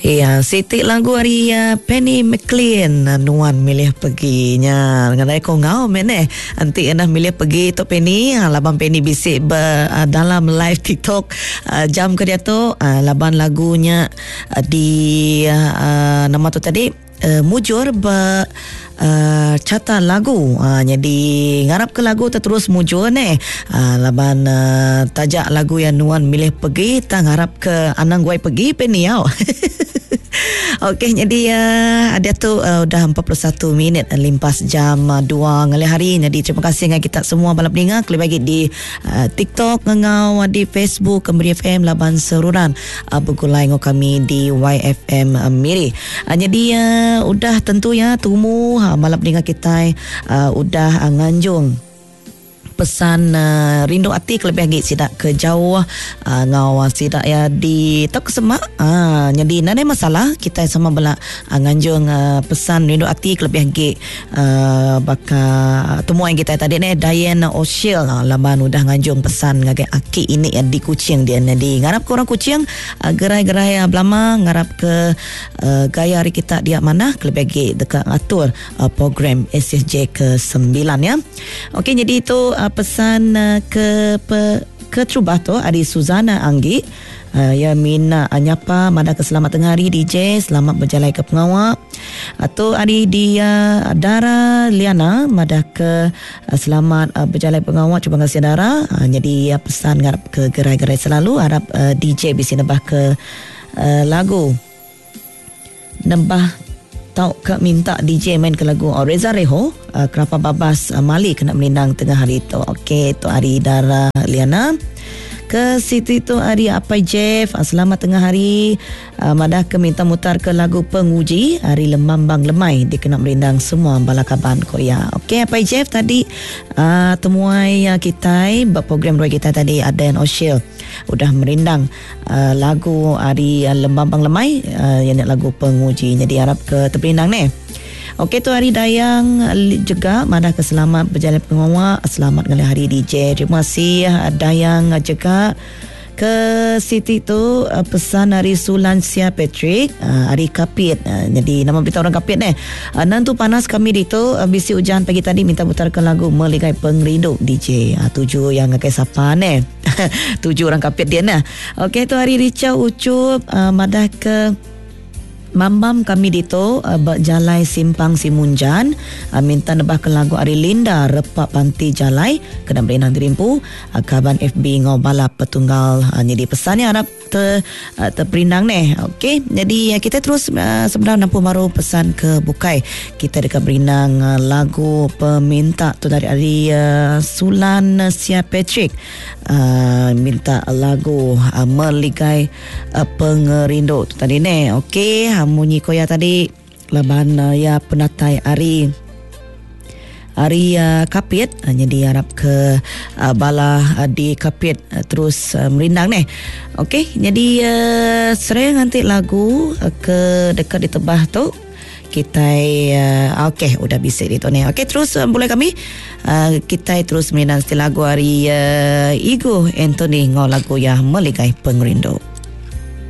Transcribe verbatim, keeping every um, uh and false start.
Ya, sitik lagu hari uh, Penny McLean uh, Nuan milih perginya. Ngadai ko ngau men eh. Anti enak milih pergi tu Penny. Uh, laban Penny bisik ber, uh, dalam live TikTok uh, jam kerja tu uh, laban lagunya uh, di uh, uh, nama tu tadi uh, mujur ber Uh, cata lagu uh, jadi ngarap ke lagu terus mujur ni uh, laban uh, tajak lagu yang Nuan milih pergi tak ngarap ke anang guai pergi Penny tau. Okey, jadi uh, ada tu uh, dah empat puluh satu minit uh, limpas jam uh, dua ngali hari. Jadi terima kasih dengan kita semua balap dengar klik bagi di uh, TikTok ngau di Facebook Kemberi F M laban seruran uh, bergulai ngau kami di Y F M uh, Miri. Uh, jadi uh, udah tentu ya tumu uh, balap dengar kita uh, udah uh, nganjung pesan uh, rindu hati kelebih lagi sidak ke jauh uh, ngau sidak ya di tok semak uh, jadi nada masalah kita sama bela uh, nganjung uh, pesan rindu hati kelebih lagi uh, baka temuan kita tadi ni Diane O'Shea uh, laban udah nganjung pesan ngagai aki ini ya di Kuching dia di ngarap ke orang Kuching uh, gerai-gerai uh, belama ngarap ke uh, gaya hari kita dia mana kelebih lagi dekat atur uh, program S S J ke sembilan ya. Okey, jadi itu uh, pesan uh, ke pe, ke Trubah tu ada Suzana Anggi uh, ya mina anyapa mada keselamatan hari D J selamat berjalan ke pengawak atau ada dia uh, Dara Liana mada ke uh, selamat uh, berjalan pengawak cuba kasih Dara uh, jadi uh, pesan ngarap ke gerai-gerai selalu harap uh, D J bisa nambah ke uh, lagu nambah tau ke minta D J main ke lagu oh, Reza Reho uh, Kerapa Babas uh, Mali kena melindang tengah hari tu. Okey, tu hari Dara Liana ke situ tu hari Apai Jeff uh, selamat tengah hari uh, madah ke minta mutar ke lagu Penguji hari Lemambang Lemai dia kena melindang semua balakaban koya. Okey, Apai Jeff tadi uh, temuai uh, kita berprogram roy kita tadi ada O'Shea udah merindang uh, lagu hari uh, Lembambang Lemai uh, yang lagu Penguji jadi harap ke terperindang ni. Okey, tu hari Dayang juga mana ke selamat berjalan pengawak selamat kali hari D J. Terima kasih Dayang juga ke Siti tu uh, pesan hari Sulansia Patrick uh, hari Kapit uh, jadi nama berita orang Kapit ni uh, nantu panas kami di tu uh, bisi hujan pagi tadi minta putarkan lagu Meligai Pengrindu D J uh, tujuh yang ngakai sapa ni tujuh orang Kapit dia nah. Okey, tu hari Rica Ucup uh, madah ke Mambam kami dito uh, berjalai simpang Simunjan uh, minta nebah ke lagu Ari Linda Repak Panti Jalai kena berinang dirimpu uh, kaban F B ngau balap petunggal uh, jadi pesannya harap ter, uh, terperindang ni. Okey, jadi uh, kita terus uh, sebenarnya nampu baru pesan ke Bukai kita dekat berinang uh, lagu peminta tu dari Ari uh, Sulan Sia Patrick uh, minta lagu uh, Meligai uh, Pengerindu tu tadi ni. Okey, munyi koya tadi laban uh, ya penatai hari hari uh, Kapit uh, jadi harap ke uh, bala uh, di Kapit uh, terus uh, merindang ni. Okey, jadi uh, sering nanti lagu uh, ke dekat di tebah tu kita uh, okey udah bisik itu ni. Okey, terus uh, boleh kami uh, kita terus merindang lagu hari uh, Igu Anthony ngau lagu ya Meligai Pengerindu.